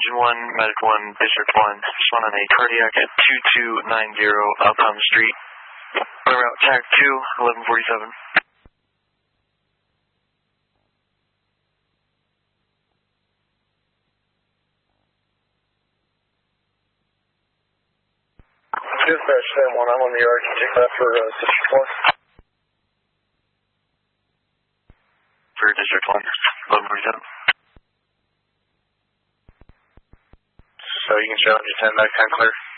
Engine 1, Medic 1, District 1. Respond on a cardiac at 2290 Alpine Street. On route TAC 2, 1147. Dispatch 1, I'm on the yard. Can you take that for District 1? For District 1, 1147. So you can challenge your 10 back 10 clear.